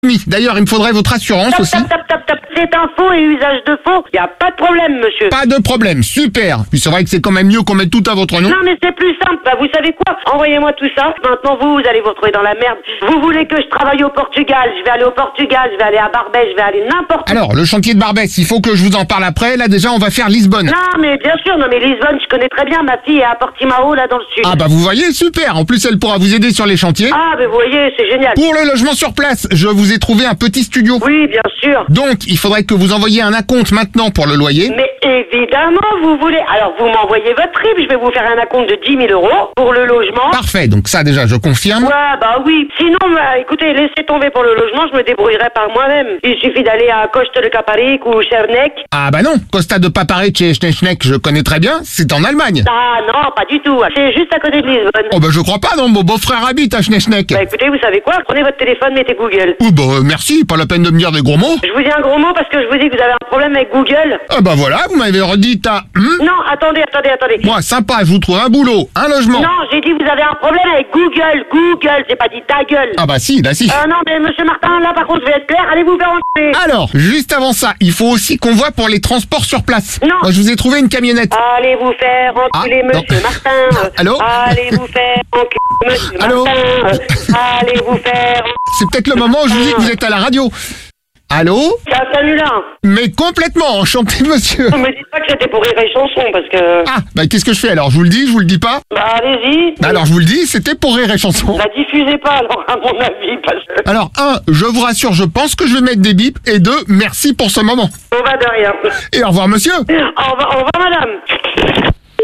D'ailleurs, il me faudrait votre assurance aussi. Top. C'est un faux et usage de faux. Y a pas de problème, monsieur. Pas de problème, super. Puis c'est vrai que c'est quand même mieux qu'on mette tout à votre nom. Non, mais c'est plus simple. Bah, vous savez quoi? Envoyez-moi tout ça. Maintenant, vous allez vous retrouver dans la merde. Vous voulez que je travaille au Portugal? Je vais aller au Portugal, je vais aller à Barbès, je vais aller n'importe où. Alors, le chantier de Barbès, il faut que je vous en parle après. Là, déjà, on va faire Lisbonne. Non, mais bien sûr, non, mais Lisbonne, je connais très bien. Ma fille est à Portimao, là, dans le sud. Ah bah vous voyez, super. En plus, elle pourra vous aider sur les chantiers. Ah, mais vous voyez, c'est génial. Pour le logement sur place, je vous ai trouvé un petit studio. Oui, bien sûr. Donc, il faudrait que vous envoyiez un acompte maintenant pour le loyer. Mais évidemment, vous voulez. Alors, vous m'envoyez votre RIB, je vais vous faire un acompte de 10 000 euros pour le logement. Parfait, donc ça déjà, je confirme. Ouais, bah oui. Sinon, bah, écoutez, laissez tomber pour le logement, je me débrouillerai par moi-même. Il suffit d'aller à Costa de Caparic ou Chernec. Ah bah non, Costa de Paparec chez Schneschneck, je connais très bien, c'est en Allemagne. Ah non, pas du tout. C'est juste à côté de Lisbonne. Oh bah je crois pas, non, mon beau-frère habite à Schneschneck. Bah écoutez, vous savez quoi? Prenez votre téléphone, mettez Google. Oh bah merci, pas la peine de me dire des gros mots. Je vous dis un gros mot parce que je vous dis que vous avez un problème avec Google. Ah bah voilà, vous m'avez redit à... Non, attendez. Moi, sympa, je vous trouve un boulot, un logement. Non, j'ai dit vous avez un problème avec Google. Google, j'ai pas dit ta gueule. Ah bah si, là si. Non, mais monsieur Martin, là par contre, je vais être clair, allez vous faire enculer. Alors, juste avant ça, il faut aussi qu'on voit pour les transports sur place. Non. Moi, je vous ai trouvé une camionnette. Allez vous faire enculer, Ah, non. monsieur Martin. Allô? Allez vous faire enculer, monsieur Allô? Martin. Allez vous faire... C'est peut-être le moment où je vous dis que vous êtes à la radio. Allô? Salut là. Mais complètement, enchanté monsieur. Ne me dites pas que c'était pour rire et chanson parce que... Ah, bah qu'est-ce que je fais alors? Je vous le dis, je vous le dis pas? Bah allez-y. Bah alors je vous le dis, c'était pour rire et chanson. La diffusez pas alors à mon avis parce que... Alors, 1, je vous rassure, je pense que je vais mettre des bips. Et 2, merci pour ce moment. On va de rien. Et au revoir monsieur. Au revoir madame.